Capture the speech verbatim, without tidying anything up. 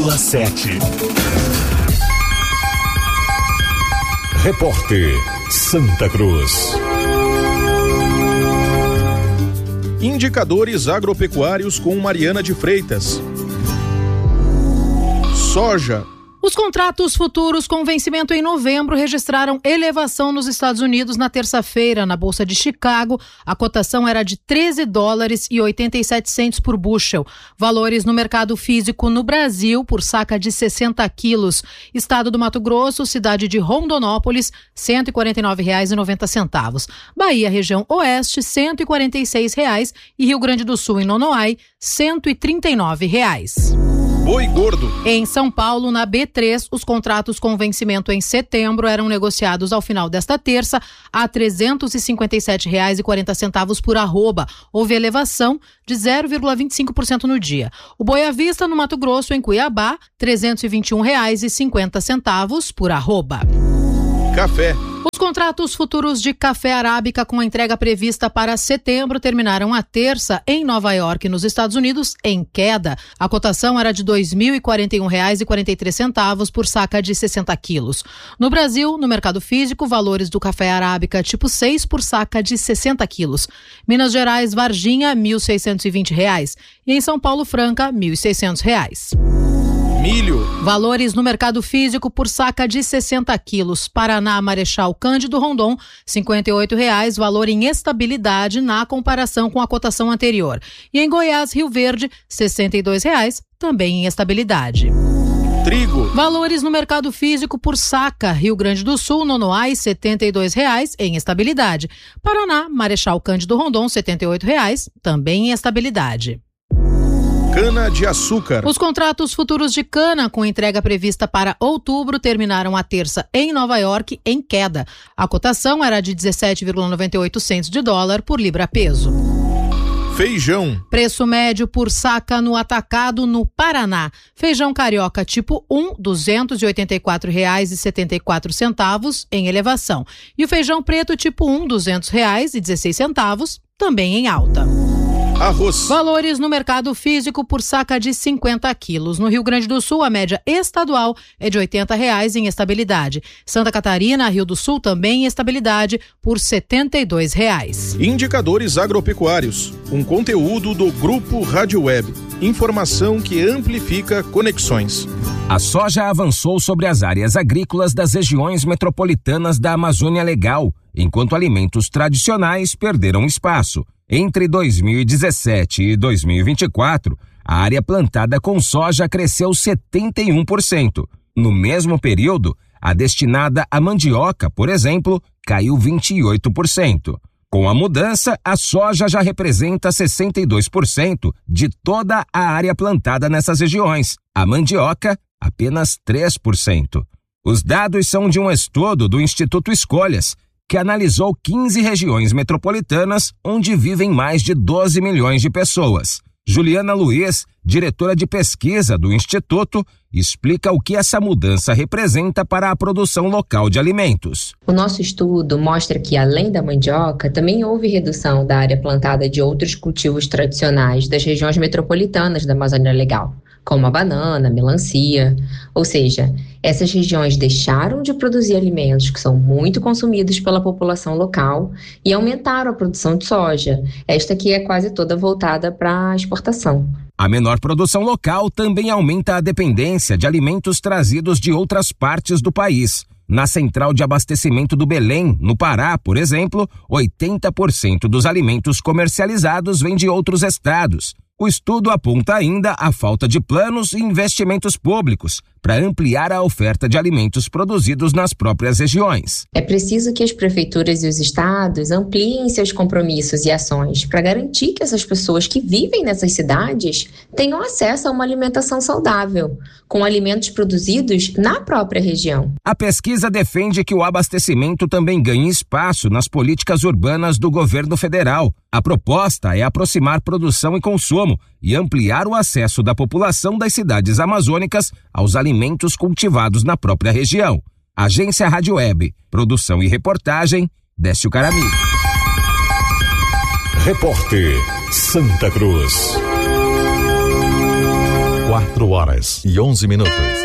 vírgula sete. Repórter Santa Cruz. Indicadores agropecuários com Mariana de Freitas. Soja. Os contratos futuros com vencimento em novembro registraram elevação nos Estados Unidos na terça-feira. Na Bolsa de Chicago, a cotação era de treze dólares e oitenta e sete centavos por bushel. Valores no mercado físico no Brasil por saca de sessenta quilos. Estado do Mato Grosso, cidade de Rondonópolis, cento e quarenta e nove reais e noventa centavos. Bahia, região oeste, cento e quarenta e seis reais. E Rio Grande do Sul, em Nonoai, cento e trinta e nove reais. Boi gordo. Em São Paulo, na B três, os contratos com vencimento em setembro eram negociados ao final desta terça a trezentos e cinquenta e sete reais e quarenta centavos por arroba. Houve elevação de zero vírgula vinte e cinco por cento no dia. O boi à vista no Mato Grosso, em Cuiabá, trezentos e vinte e um reais e cinquenta centavos por arroba. Café. Os contratos futuros de café arábica com a entrega prevista para setembro terminaram a terça em Nova York, nos Estados Unidos, em queda. A cotação era de dois mil e quarenta e um reais e quarenta e três centavos por saca de sessenta quilos. No Brasil, no mercado físico, valores do café arábica tipo seis por saca de sessenta quilos. Minas Gerais, Varginha, mil seiscentos e vinte reais. E em São Paulo, Franca, mil e seiscentos reais. Milho. Valores no mercado físico por saca de sessenta quilos. Paraná, Marechal Cândido Rondon, cinquenta e oito reais, valor em estabilidade na comparação com a cotação anterior. E em Goiás, Rio Verde, sessenta e dois reais, também em estabilidade. Trigo. Valores no mercado físico por saca. Rio Grande do Sul, Nonoai, setenta e dois reais, em estabilidade. Paraná, Marechal Cândido Rondon, setenta e oito reais, também em estabilidade. Cana de açúcar. Os contratos futuros de cana com entrega prevista para outubro terminaram a terça em Nova York em queda. A cotação era de dezessete vírgula noventa e oito centavos de dólar por libra-peso. Feijão. Preço médio por saca no atacado no Paraná. Feijão carioca tipo um, duzentos e oitenta e quatro reais e setenta e quatro centavos em elevação. E o feijão preto tipo um, duzentos reais e dezesseis centavos, também em alta. Arroz. Valores no mercado físico por saca de cinquenta quilos. No Rio Grande do Sul, a média estadual é de oitenta reais em estabilidade. Santa Catarina, Rio do Sul, também em estabilidade por setenta e dois reais. Indicadores agropecuários. Um conteúdo do Grupo Rádio Web. Informação que amplifica conexões. A soja avançou sobre as áreas agrícolas das regiões metropolitanas da Amazônia Legal, enquanto alimentos tradicionais perderam espaço. Entre dois mil e dezessete e dois mil e vinte e quatro, a área plantada com soja cresceu setenta e um por cento. No mesmo período, a destinada à mandioca, por exemplo, caiu vinte e oito por cento. Com a mudança, a soja já representa sessenta e dois por cento de toda a área plantada nessas regiões. A mandioca, apenas três por cento. Os dados são de um estudo do Instituto Escolhas, que analisou quinze regiões metropolitanas onde vivem mais de doze milhões de pessoas. Juliana Luiz, diretora de pesquisa do Instituto, explica o que essa mudança representa para a produção local de alimentos. O nosso estudo mostra que, além da mandioca, também houve redução da área plantada de outros cultivos tradicionais das regiões metropolitanas da Amazônia Legal, como a banana, a melancia. Ou seja, essas regiões deixaram de produzir alimentos que são muito consumidos pela população local e aumentaram a produção de soja, esta que é quase toda voltada para a exportação. A menor produção local também aumenta a dependência de alimentos trazidos de outras partes do país. Na central de abastecimento do Belém, no Pará, por exemplo, oitenta por cento dos alimentos comercializados vêm de outros estados. O estudo aponta ainda a falta de planos e investimentos públicos para ampliar a oferta de alimentos produzidos nas próprias regiões. É preciso que as prefeituras e os estados ampliem seus compromissos e ações para garantir que essas pessoas que vivem nessas cidades tenham acesso a uma alimentação saudável, com alimentos produzidos na própria região. A pesquisa defende que o abastecimento também ganhe espaço nas políticas urbanas do governo federal. A proposta é aproximar produção e consumo e ampliar o acesso da população das cidades amazônicas aos alimentos cultivados na própria região. Agência Rádio Web, produção e reportagem, Décio Caramillo. Repórter Santa Cruz. Quatro horas e onze minutos.